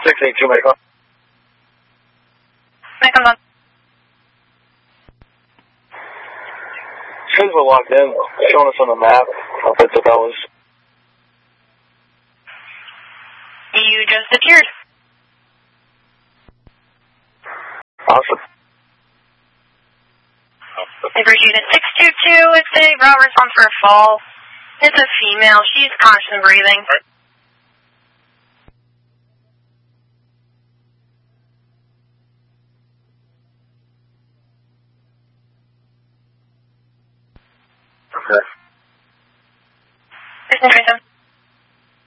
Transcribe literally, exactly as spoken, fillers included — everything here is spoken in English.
six eight two, Michael. Michael, on. Since we're locked in, showing us on the map how Pittsburgh was. You just secured. Awesome. Appreciate it. six two two, it's a raw response for a fall. It's a female. She's conscious and breathing.